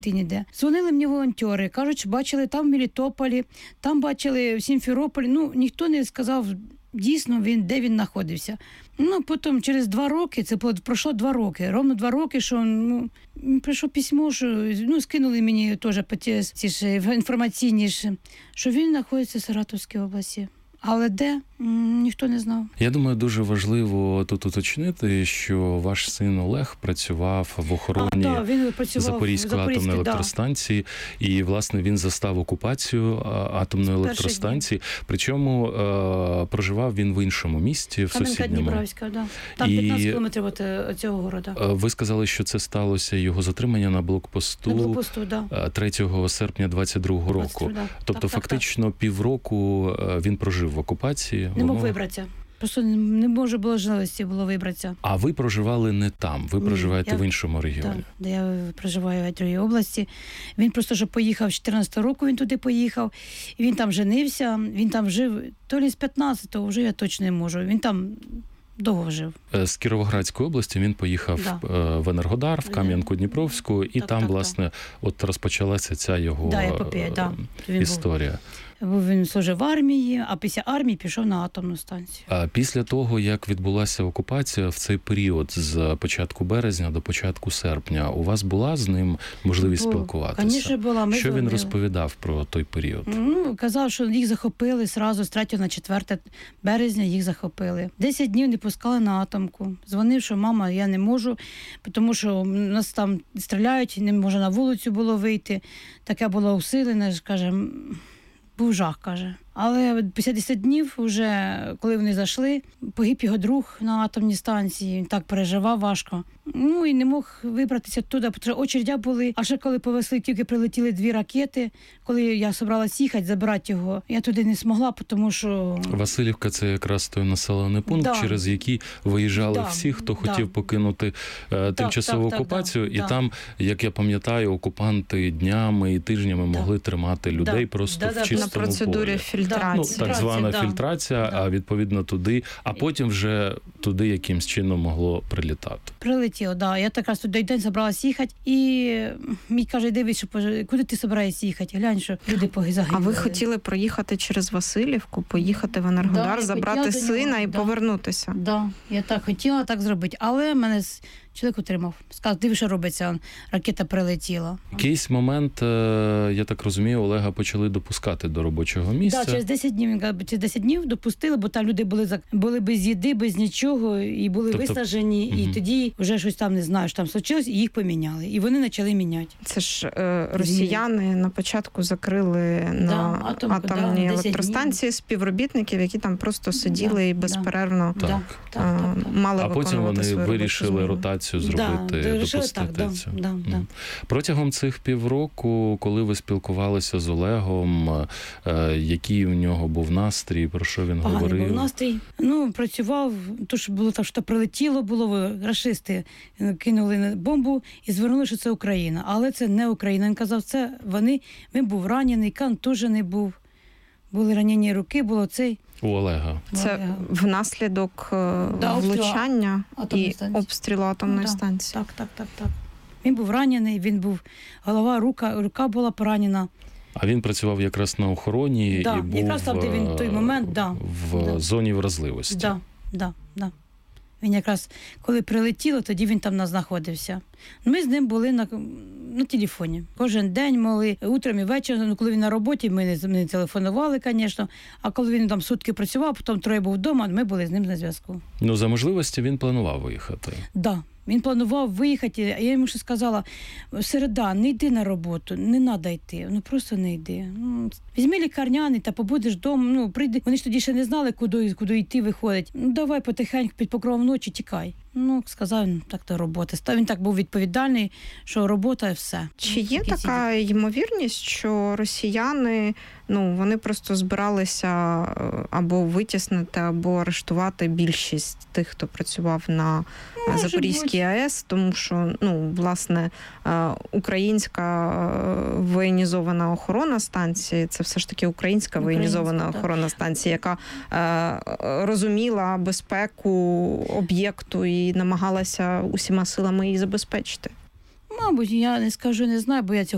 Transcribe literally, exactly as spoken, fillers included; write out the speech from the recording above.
ти ніде. Дзвонили мені волонтери, кажуть, що бачили там в Мелітополі, там бачили в Сімферополі. Ну, ніхто не сказав дійсно, він, де він знаходився. Ну, потім через два роки, це пройшло два роки, ровно два роки, що ну, прийшло письмо, що ну, скинули мені теж по ті, ці ж інформаційні, що він знаходиться в Саратовській області. Але де? Ніхто не знав. Я думаю, дуже важливо тут уточнити, що ваш син Олег працював в охороні а, да, він працював Запорізької атомної електростанції, да. І, власне, він застав окупацію атомної електростанції. Причому е, проживав він в іншому місті, в Кам'янка сусідньому. Дніпровська, да. Там п'ятнадцять кілометрів від цього города. Ви сказали, що це сталося його затримання на блокпосту, на блокпосту да. третього серпня двадцять другого року. Да. Тобто, так, фактично, так, так. півроку він прожив в окупації. Не мог вибратися. Просто не може було можливості було вибратися. А ви проживали не там, ви проживаєте я, в іншому регіоні? Так, де я проживаю в другій області. Він просто що поїхав з чотирнадцятого року, він туди поїхав, і він там женився, він там жив, то ли з п'ятнадцятого, вже я точно не можу, він там довго жив. З Кіровоградської області він поїхав да. в Енергодар, в Кам'янку-Дніпровську, і так, там, так, власне, так. от розпочалася ця його да, епопея, да. історія. Був. Він служив в армії, а після армії пішов на атомну станцію. А після того, як відбулася окупація, в цей період з початку березня до початку серпня, у вас була з ним можливість Бу, спілкуватися? Звісно, була. Ми Що звонили. Він розповідав про той період? Ну, казав, що їх захопили зразу з третього на четверте березня, їх захопили. Десять днів не пускали на атомку. Дзвонив, що мама, я не можу, тому що нас там стріляють, не може на вулицю було вийти. Таке було усилене, каже, був жах, каже. Але після десяти днів, вже, коли вони зайшли, погиб його друг на атомній станції, він так переживав важко. Ну і не мог вибратися туди, тому що очередя були. А ще коли повезли, тільки прилетіли дві ракети, коли я собралась їхати, забирати його, я туди не змогла, тому що... Василівка – це якраз той населений пункт, да. через який виїжджали да. всі, хто да. хотів покинути е, тимчасову так, так, окупацію. Так, і да. там, як я пам'ятаю, окупанти днями і тижнями да. могли тримати людей да. просто да, в да, чистому на процедурі полі. Фільтрація. Ну, так звана да. фільтрація, да. а відповідно туди, а потім вже туди якимсь чином могло прилітати. Прилетіло, да. Я так раз туди день забралась їхати, і мій каже, дивись, що, куди ти збираєшся їхати? Глянь, що люди загинули. А ви хотіли проїхати через Василівку, поїхати в Енергодар, да, забрати сина і да. повернутися? Так, да. я так хотіла так зробити, але мене чоловік утримав. Сказав, диви, що робиться, ракета прилетіла. Якийсь момент, я так розумію, Олега почали допускати до робочого місця. Так, да, через десять днів, через десять днів допустили, бо там люди були, були без їди, без нічого, і були тобто... висаджені, угу. і тоді вже щось там, не знаю, що там случилось, і їх поміняли. І вони почали міняти. Це ж е, росіяни на початку закрили да, на атомку, атомні да, електростанції співробітників, які там просто сиділи да, і безперервно да, так, так, а, так, так. мали а виконувати свою роботу. А потім вони вирішили ротацію зробити, да, допустити так, цю. Да, да, да. Протягом цих півроку, коли ви спілкувалися з Олегом, е, який у нього був настрій, про що він Поганий говорив? був настрій. Ну, працював, то що було так, що прилетіло, було, рашисти кинули бомбу і звернули, що це Україна. Але це не Україна. Він казав, це вони, він був ранений, контужений був. Були ранені руки, було цей. У Олега. Це Олега. Внаслідок да, влучання і обстрілу атомної да. станції. Так, так, так, так. Він був ранений, він був, голова, рука, рука була поранена. А він працював якраз на охороні да, і був якраз там, де він в той момент, да, в да. зоні вразливості. Так, да, да, да. Він якраз, коли прилетіло, тоді він там знаходився. Ми з ним були на, на телефоні. Кожен день могли, утром і вечором, коли він на роботі, ми не, не телефонували, звісно, а коли він там сутки працював, потім троє був вдома, ми були з ним на зв'язку. Ну, за можливості він планував виїхати. Так. Да. Він планував виїхати, а я йому ще сказала, середа, не йди на роботу, не треба йти, ну просто не йди. Ну, візьми лікарняний та побудеш вдома, ну прийди. Вони ж тоді ще не знали, куди, куди йти, виходить. Ну давай потихеньку під покровом ночі тікай. Ну, сказав він, так то робота. Він так був відповідальний, що робота і все. Чи є Такі така сидять. Ймовірність, що росіяни, ну, вони просто збиралися або витіснити, або арештувати більшість тих, хто працював на Може Запорізькій бути. АЕС, тому що, ну, власне, українська воєнізована охорона станції, це все ж таки українська воєнізована охорона станції, яка розуміла безпеку об'єкту і намагалася усіма силами її забезпечити? Мабуть, я не скажу, не знаю, бо я цього